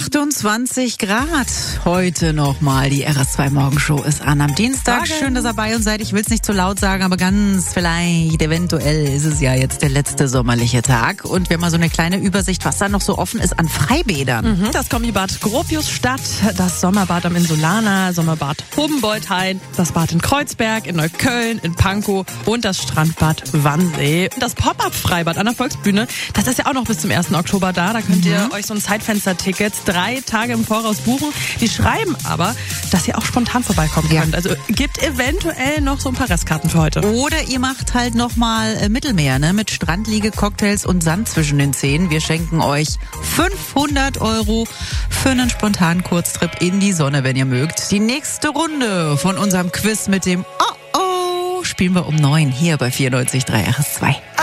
28 Grad heute nochmal. Die RS2 Morgenshow ist an am Dienstag. Morgen. Schön, dass ihr bei uns seid. Ich will es nicht zu laut sagen, aber ganz vielleicht, eventuell ist es ja jetzt der letzte sommerliche Tag. Und wir haben mal so eine kleine Übersicht, was da noch so offen ist an Freibädern. Das Kombibad Gropiusstadt, das Sommerbad am Insulaner, Sommerbad Humboldthain, das Bad in Kreuzberg, in Neukölln, in Pankow und das Strandbad Wannsee. Das Pop-Up-Freibad an der Volksbühne, das ist ja auch noch bis zum 1. Oktober da. Da könnt ihr euch so ein Zeitfenster-Tickets 3 Tage im Voraus buchen. Die schreiben aber, dass ihr auch spontan vorbeikommen könnt. Also gibt eventuell noch so ein paar Restkarten für heute. Oder ihr macht halt nochmal Mittelmeer, ne? Mit Strandliege, Cocktails und Sand zwischen den Zähnen. Wir schenken euch 500 € für einen spontanen Kurztrip in die Sonne, wenn ihr mögt. Die nächste Runde von unserem Quiz mit dem Oh-Oh spielen wir um 9 hier bei 94.3 RS2.